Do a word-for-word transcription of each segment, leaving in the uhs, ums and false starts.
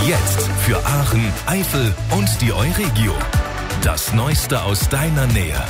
Jetzt für Aachen, Eifel und die Euregio. Das Neueste aus deiner Nähe.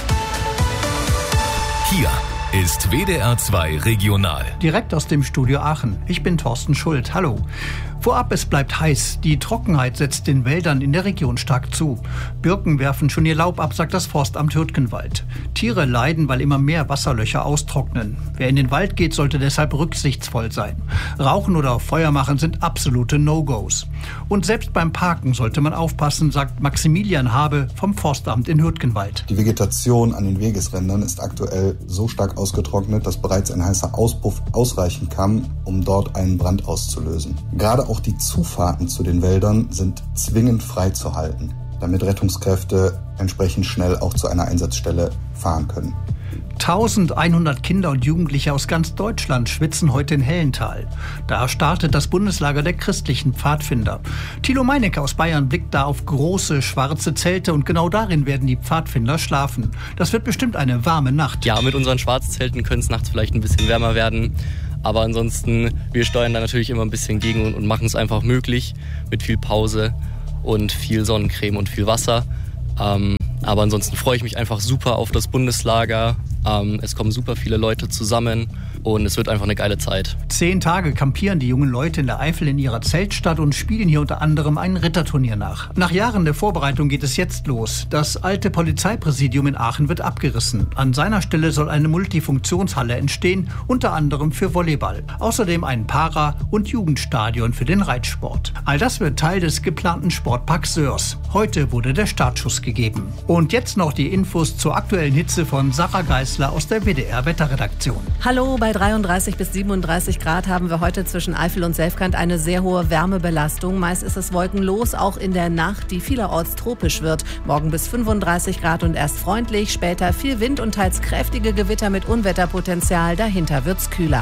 Hier ist W D R zwei Regional. Direkt aus dem Studio Aachen. Ich bin Thorsten Schuld. Hallo. Vorab, es bleibt heiß. Die Trockenheit setzt den Wäldern in der Region stark zu. Birken werfen schon ihr Laub ab, sagt das Forstamt Hürtgenwald. Tiere leiden, weil immer mehr Wasserlöcher austrocknen. Wer in den Wald geht, sollte deshalb rücksichtsvoll sein. Rauchen oder Feuer machen sind absolute No-Gos. Und selbst beim Parken sollte man aufpassen, sagt Maximilian Habe vom Forstamt in Hürtgenwald. Die Vegetation an den Wegesrändern ist aktuell so stark ausgetrocknet, dass bereits ein heißer Auspuff ausreichen kann, um dort einen Brand auszulösen. Gerade auch die Zufahrten zu den Wäldern sind zwingend freizuhalten, damit Rettungskräfte entsprechend schnell auch zu einer Einsatzstelle fahren können. eintausendeinhundert Kinder und Jugendliche aus ganz Deutschland schwitzen heute in Hellental. Da startet das Bundeslager der christlichen Pfadfinder. Thilo Meinecke aus Bayern blickt da auf große schwarze Zelte und genau darin werden die Pfadfinder schlafen. Das wird bestimmt eine warme Nacht. Ja, mit unseren Schwarzzelten könnte es nachts vielleicht ein bisschen wärmer werden. Aber ansonsten, wir steuern da natürlich immer ein bisschen gegen und, und machen es einfach möglich mit viel Pause und viel Sonnencreme und viel Wasser. Ähm, aber ansonsten freue ich mich einfach super auf das Bundeslager. Ähm, es kommen super viele Leute zusammen und es wird einfach eine geile Zeit. Zehn Tage campieren die jungen Leute in der Eifel in ihrer Zeltstadt und spielen hier unter anderem ein Ritterturnier nach. Nach Jahren der Vorbereitung geht es jetzt los. Das alte Polizeipräsidium in Aachen wird abgerissen. An seiner Stelle soll eine Multifunktionshalle entstehen, unter anderem für Volleyball. Außerdem ein Para- und Jugendstadion für den Reitsport. All das wird Teil des geplanten Sportparks Sörs. Heute wurde der Startschuss gegeben. Und jetzt noch die Infos zur aktuellen Hitze von Sarah Geisler aus der W D R-Wetterredaktion. Hallo, bei dreiunddreißig bis siebenunddreißig Grad haben wir heute zwischen Eifel und Selfkant eine sehr hohe Wärmebelastung. Meist ist es wolkenlos, auch in der Nacht, die vielerorts tropisch wird. Morgen bis fünfunddreißig Grad und erst freundlich, später viel Wind und teils kräftige Gewitter mit Unwetterpotenzial. Dahinter wird's kühler.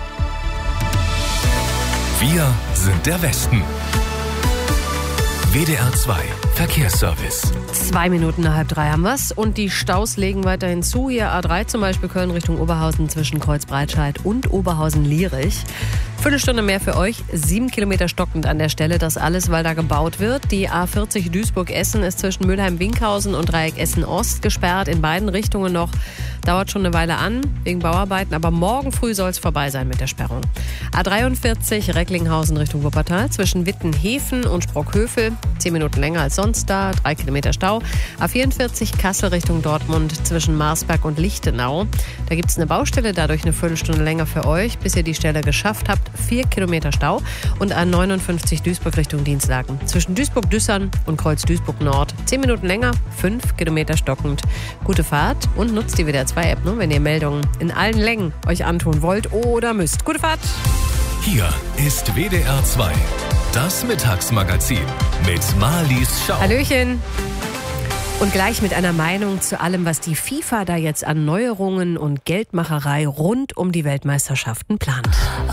Wir sind der Westen. W D R zwei Verkehrsservice. Zwei Minuten nach halb drei haben wir's und die Staus legen weiterhin zu. Hier A drei zum Beispiel Köln Richtung Oberhausen zwischen Kreuzbreitscheid und Oberhausen-Lierich. Viertelstunde mehr für euch, sieben Kilometer stockend an der Stelle. Das alles, weil da gebaut wird. Die A vierzig Duisburg-Essen ist zwischen Mülheim-Winkhausen und Dreieck Essen-Ost gesperrt. In beiden Richtungen noch. Dauert schon eine Weile an, wegen Bauarbeiten. Aber morgen früh soll es vorbei sein mit der Sperrung. A dreiundvierzig Recklinghausen Richtung Wuppertal zwischen Wittenhefen und Sprockhövel. Zehn Minuten länger als sonst da, drei Kilometer Stau. A vierundvierzig Kassel Richtung Dortmund zwischen Marsberg und Lichtenau. Da gibt es eine Baustelle, dadurch eine Viertelstunde länger für euch, bis ihr die Stelle geschafft habt. Vier Kilometer Stau. Und A neunundfünfzig Duisburg Richtung Dienstlaken. Zwischen Duisburg-Düssern und Kreuz Duisburg-Nord. Zehn Minuten länger, fünf Kilometer stockend. Gute Fahrt und nutzt die W D R zwei App, ne, wenn ihr Meldungen in allen Längen euch antun wollt oder müsst. Gute Fahrt! Hier ist W D R zwei, das Mittagsmagazin mit Marlies Schau. Hallöchen! Und gleich mit einer Meinung zu allem, was die FIFA da jetzt an Neuerungen und Geldmacherei rund um die Weltmeisterschaften plant.